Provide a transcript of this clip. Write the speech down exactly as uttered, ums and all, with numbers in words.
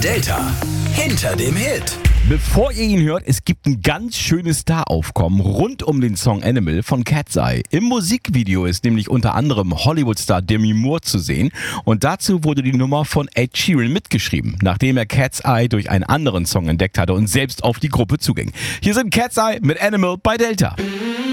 Delta hinter dem Hit. Bevor ihr ihn hört, es gibt ein ganz schönes Staraufkommen rund um den Song Animal von Cat's Eye. Im Musikvideo ist nämlich unter anderem Hollywood-Star Demi Moore zu sehen und dazu wurde die Nummer von Ed Sheeran mitgeschrieben, nachdem er Cat's Eye durch einen anderen Song entdeckt hatte und selbst auf die Gruppe zuging. Hier sind Cat's Eye mit Animal bei Delta.